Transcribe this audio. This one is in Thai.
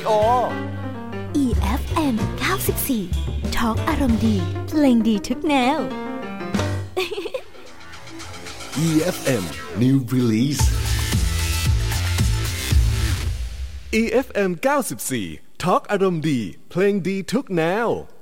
Radio EFM 94 Talk อารมณ์ดีเพลงดีทุกแนว EFM New Release EFM 94 Talk อารมณ์ดีเพลงดีทุกแนว